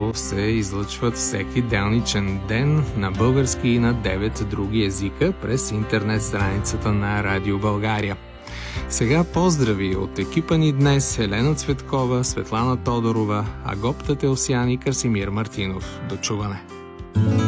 които се излъчват всеки делничен ден на български и на 9 други езика през интернет страницата на Радио България. Сега поздрави от екипа ни днес: Елена Цветкова, Светлана Тодорова, Агоп Татеосян и Красимир Мартинов. До чуване!